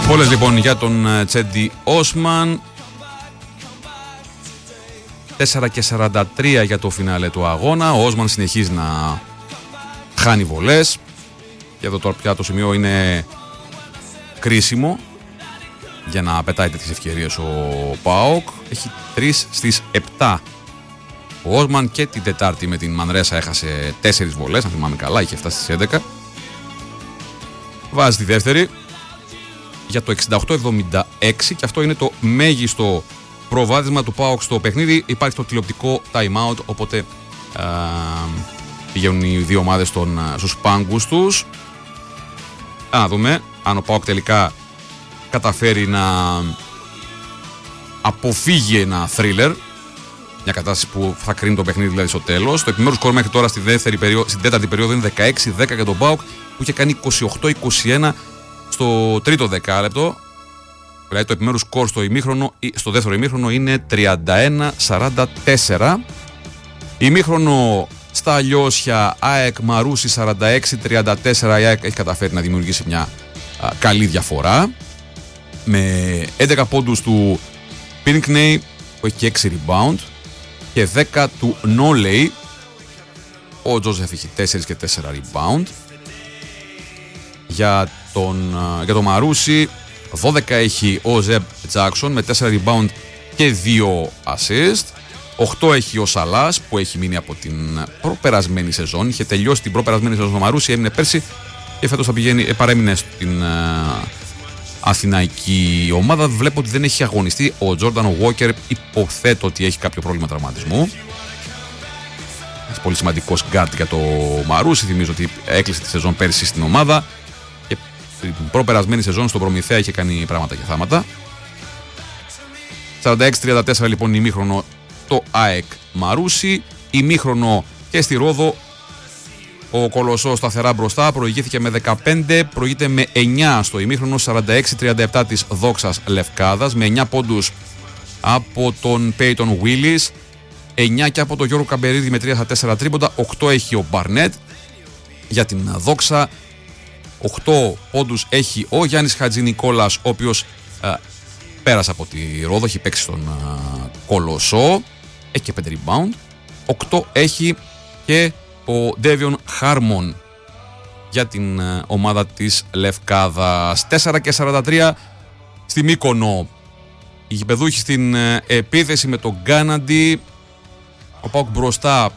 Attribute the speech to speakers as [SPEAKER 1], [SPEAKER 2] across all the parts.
[SPEAKER 1] Πολλές λοιπόν για τον Τσέντι Όσμαν. 4:43 για το φινάλε του αγώνα. Ο Όσμαν συνεχίζει να χάνει βολές. Και εδώ τώρα πια το σημείο είναι κρίσιμο για να πετάει τέτοιες ευκαιρίες ο ΠΑΟΚ. Έχει 3 στις 7 ο Όσμαν και την Τετάρτη με την Μανρέσα έχασε 4 βολές, αν θυμάμαι καλά, είχε φτάσει στις 11. Βάζει τη δεύτερη για το 68-76 και αυτό είναι το μέγιστο προβάδισμα του ΠΑΟΚ στο παιχνίδι. Υπάρχει το τηλεοπτικό time out, οπότε πηγαίνουν οι δύο ομάδες στους πάγκους τους. Να δούμε αν ο ΠΑΟΚ τελικά καταφέρει να αποφύγει ένα θρίλερ, μια κατάσταση που θα κρίνει το παιχνίδι δηλαδή στο τέλος. Το επιμέρους σκορ μέχρι τώρα στην τέταρτη περίοδο είναι 16-10 για τον ΠΑΟΚ, που είχε κάνει 28-21 στο τρίτο δεκάλεπτο. Δηλαδή το επιμέρους σκορ στο δεύτερο ημίχρονο είναι 31-44. Ημίχρονο στα Λιώσια, ΑΕΚ Μαρούσι 46-34. Η ΑΕΚ έχει καταφέρει να δημιουργήσει μια καλή διαφορά με 11 πόντους του Πίνκνεϊ που έχει και 6 rebound και 10 του Νόλεϊ. Ο Τζόζεφ έχει 4 και 4 rebound. Για τον Μαρούσι 12 έχει ο Ζεμπ Τζάκσον με 4 rebound και 2 assist. 8 έχει ο Σαλάς που έχει μείνει από την προπερασμένη σεζόν. Είχε τελειώσει την προπερασμένη σεζόν ο Μαρούσι, έμεινε πέρσι και φέτος θα παρέμεινε στην αθηναϊκή ομάδα. Βλέπω ότι δεν έχει αγωνιστεί ο Τζόρνταν Walker. Υποθέτω ότι έχει κάποιο πρόβλημα τραυματισμού. Έχει πολύ σημαντικός γκάρτ για το Μαρούσι. Θυμίζω ότι έκλεισε τη σεζόν πέρσι στην ομάδα και την προπερασμένη σεζόν στον Προμηθέα είχε κάνει πράγματα και θάματα. 46-34 λοιπόν ημίχρονο το ΑΕΚ Μαρούσι. Ημίχρονο και στη Ρόδο ο Κολοσσός σταθερά μπροστά, προηγήθηκε με 15, προηγείται με 9 στο ημίχρονο, 46-37 της Δόξας Λευκάδας, με 9 πόντους από τον Πέιτον Βίλις, 9 και από τον Γιώργο Καμπερίδη με 3 στα 4 τρίποντα, 8 έχει ο Μπαρνέτ. Για την Δόξα 8 πόντους έχει ο Γιάννης Χατζηνικόλας, ο οποίος πέρασε από τη Ρόδο, έχει παίξει στον Κολοσσό, έχει και 5 rebound. 8 έχει και ο Ντέβιον Χάρμον για την ομάδα της Λευκάδας. 4:43 στη Μύκονο. Οι γηπεδούχοι στην επίθεση με τον Γκάναντι. Ο ΠΑΟΚ μπροστά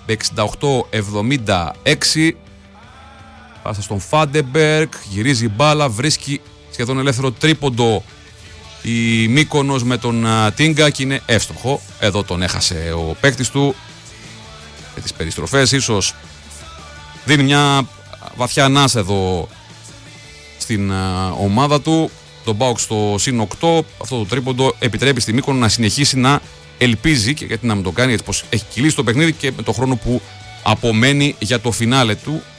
[SPEAKER 1] 68-76. Πάσα στον Φάντεμπεργκ, γυρίζει μπάλα, βρίσκει σχεδόν ελεύθερο τρίποντο η Μύκονος με τον Τίγκα και είναι εύστοχο. Εδώ τον έχασε ο παίκτης του και τις περιστροφές. Ίσως δίνει μια βαθιά ανάσα εδώ στην ομάδα του. Τον ΠΑΟΚ στο συν 8. Αυτό το τρίποντο επιτρέπει στη Μύκονο να συνεχίσει να ελπίζει, και γιατί να μην το κάνει, έτσι πως έχει κυλήσει το παιχνίδι και με το χρόνο που απομένει για το φινάλε του.